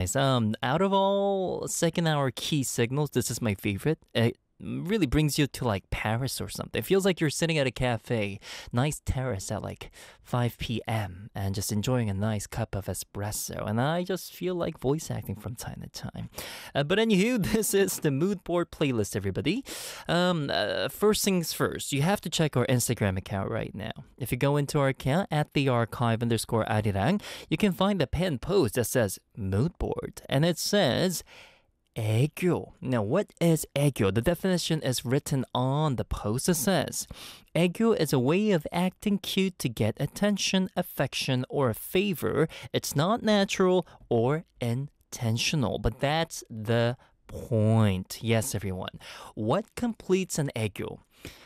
nice. Out of all second hour key signals, this is my favorite. It really brings you to like Paris or something. It feels like you're sitting at a cafe, nice terrace at like 5 p.m. and just enjoying a nice cup of espresso. And I just feel like voice acting from time to time. But anywho, this is the mood board playlist, everybody. First things first, you have to check our Instagram account right now. If you go into our account at the archive_arirang, you can find a pinned post that says mood board, and it says 애교. Now, what is 애교? The definition is written on the post. It says, 애교 is a way of acting cute to get attention, affection, or a favor. It's not natural or intentional, but that's the point. Yes, everyone. What completes an 애교?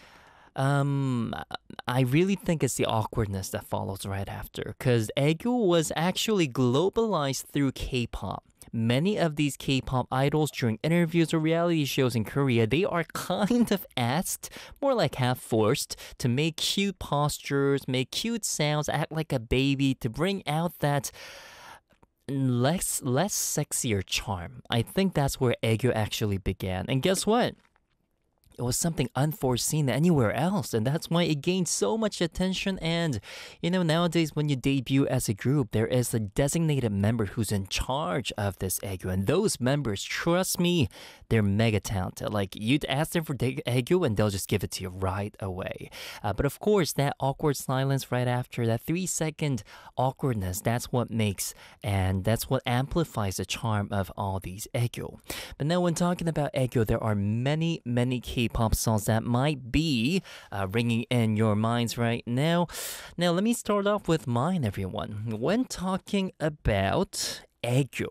I really think it's the awkwardness that follows right after, because 애교 was actually globalized through K-pop. Many of these K-pop idols during interviews or reality shows in Korea, they are kind of asked, more like half forced, to make cute postures, make cute sounds, act like a baby to bring out that less sexier charm. I think that's where 애교 actually began. And guess what? It was something unforeseen anywhere else, and that's why it gained so much attention. And nowadays when you debut as a group, there is a designated member who's in charge of this 애교, and those members, trust me, they're mega talented. Like, you'd ask them for 애교 and they'll just give it to you right away. But of course, that awkward silence right after, that 3-second awkwardness, that's what makes and that's what amplifies the charm of all these 애교. But now when talking about 애교, there are many K-pop songs that might be ringing in your minds right now. Now, let me start off with mine, everyone. When talking about 애교,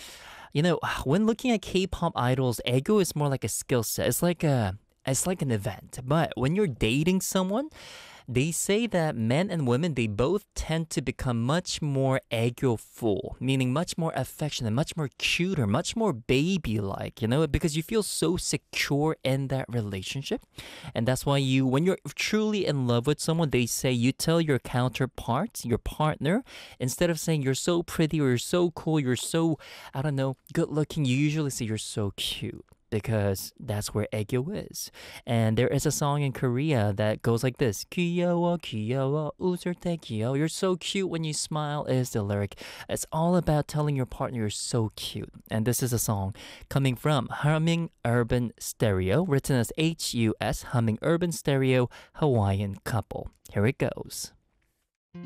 when looking at K-pop idols, 애교 is more like a skill set. It's like an event. But when you're dating someone, they say that men and women, they both tend to become much more 애교ful, meaning much more affectionate, much more cuter, much more baby-like, because you feel so secure in that relationship. And that's why when you're truly in love with someone, they say you tell your counterpart, your partner, instead of saying you're so pretty or you're so cool, you're so, good looking, you usually say you're so cute. Because that's where 애교 is. And there is a song in Korea that goes like this. 귀여워 귀여워 웃을 때 귀여워. You're so cute when you smile is the lyric. It's all about telling your partner you're so cute. And this is a song coming from Humming Urban Stereo, written as HUS, Humming Urban Stereo, Hawaiian Couple. Here it goes.